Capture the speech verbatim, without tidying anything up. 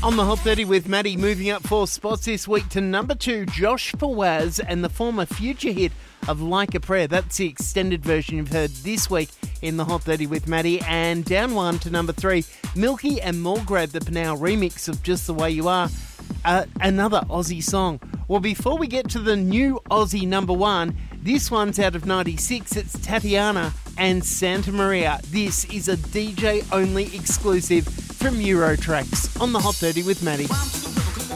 On the Hot thirty with Maddie, moving up four spots this week to number two, Josh Fawaz and the former Future hit of Like a Prayer. That's the extended version you've heard this week in the Hot thirty with Maddie. And down one to number three, Milky and Mulgrave, the Panow remix of Just the Way You Are, uh, another Aussie song. Well, before we get to the new Aussie number one, this one's out of ninety-six. It's Tatiana and Santa Maria. This is a D J-only exclusive from Eurotracks on the Hot thirty with Maddie.